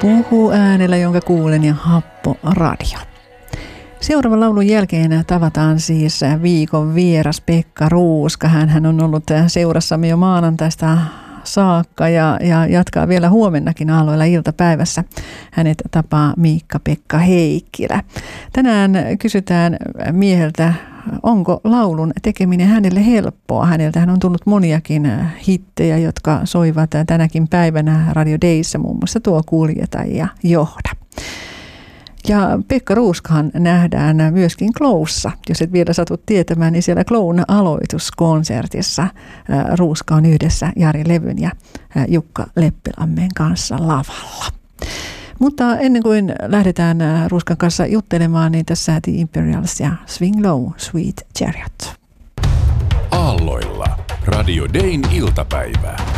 Puhuu äänellä, jonka kuulen, ja Happo Radio. Seuraavan laulun jälkeen tavataan siis viikon vieras Pekka Ruuska. Hän on ollut seurassamme jo maanantaista saakka ja jatkaa vielä huomennakin aloilla iltapäivässä. Hänet tapaa Miikka-Pekka Heikkilä. Tänään kysytään mieheltä, onko laulun tekeminen hänelle helppoa. Häneltähän on tullut moniakin hittejä, jotka soivat tänäkin päivänä Radio Dayssä, muun muassa tuo Kuljeta ja Johda. Ja Pekka Ruuskahan nähdään myöskin Clowssa. Jos et vielä satut tietämään, niin siellä Clown aloituskonsertissa Ruuska on yhdessä Jari Levyn ja Jukka Leppilammeen kanssa lavalla. Mutta ennen kuin lähdetään Ruuskan kanssa juttelemaan, niin tässä The Imperials ja Swing Low, Sweet Chariot. Aalloilla Radio Dayn iltapäivää.